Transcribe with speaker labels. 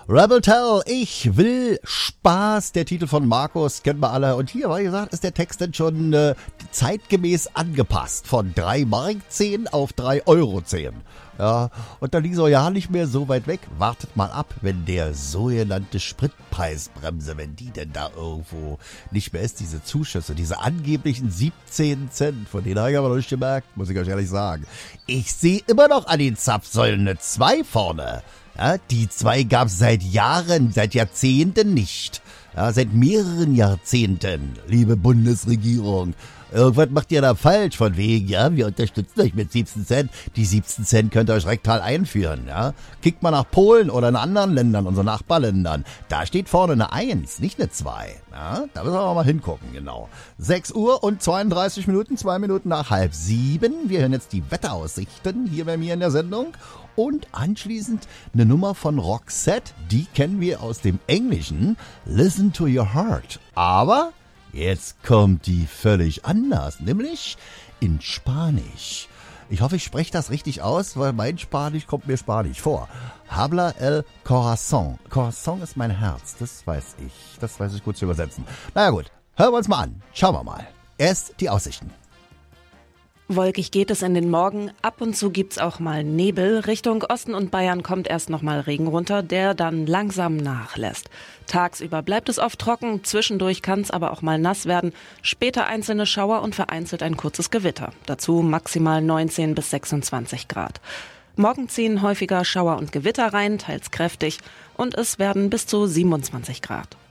Speaker 1: Rebel Tell, ich will Spaß, der Titel von Markus, kennen wir alle. Und hier, wie gesagt, ist der Text denn schon zeitgemäß angepasst. Von 3,10 Mark auf 3,10 €. Ja, und dann liegt es ja nicht mehr so weit weg. Wartet mal ab, wenn der sogenannte Spritpreisbremse, wenn die denn da irgendwo nicht mehr ist, diese Zuschüsse, diese angeblichen 17 Cent, von denen habe ich aber noch nicht gemerkt, muss ich euch ehrlich sagen. Ich sehe immer noch an den Zapfsäulen eine 2 vorne. Ja, die 2 gab es seit Jahren, seit Jahrzehnten nicht. Ja, seit mehreren Jahrzehnten, liebe Bundesregierung. Irgendwas macht ihr da falsch, von wegen, ja, wir unterstützen euch mit 17 Cent. Die 17 Cent könnt ihr euch rektal einführen, ja. Kickt mal nach Polen oder in anderen Ländern, unseren Nachbarländern. Da steht vorne eine 1, nicht eine 2. Ja, da müssen wir mal hingucken, genau. 6 Uhr und 32 Minuten, 2 Minuten nach 6:30. Wir hören jetzt die Wetteraussichten hier bei mir in der Sendung. Und anschließend eine Nummer von Roxette, die kennen wir aus dem Englischen, Listen to Your Heart. Aber jetzt kommt die völlig anders, nämlich in Spanisch. Ich hoffe, ich spreche das richtig aus, weil mein Spanisch kommt mir Spanisch vor. Habla el corazón. Corazón ist mein Herz, das weiß ich. Das weiß ich gut zu übersetzen. Naja gut, hören wir uns mal an. Schauen wir mal. Erst die Aussichten.
Speaker 2: Wolkig geht es in den Morgen. Ab und zu gibt's auch mal Nebel. Richtung Osten und Bayern kommt erst noch mal Regen runter, der dann langsam nachlässt. Tagsüber bleibt es oft trocken, zwischendurch kann's aber auch mal nass werden. Später einzelne Schauer und vereinzelt ein kurzes Gewitter. Dazu maximal 19 bis 26 Grad. Morgen ziehen häufiger Schauer und Gewitter rein, teils kräftig, und es werden bis zu 27 Grad.